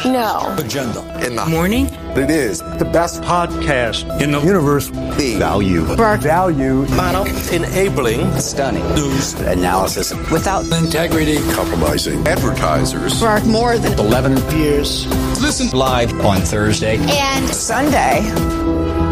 No. Agenda. In the morning. It is the best podcast in the universe. The value. Value. Model. Enabling. Stunning. News. Analysis. Without Integrity. Compromising. Advertisers. For more than 11 years. Listen live on Thursday and Sunday.